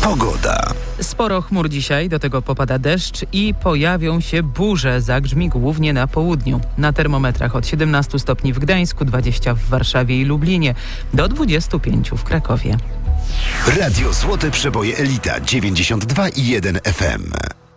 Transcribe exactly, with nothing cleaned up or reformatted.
Pogoda. Sporo chmur dzisiaj, do tego popada deszcz i pojawią się burze, zagrzmi głównie na południu. Na termometrach od siedemnastu stopni w Gdańsku, dwudziestu w Warszawie i Lublinie, do dwudziestu pięciu w Krakowie. Radio Złote Przeboje Elita dziewięćdziesiąt dwa i jeden F M.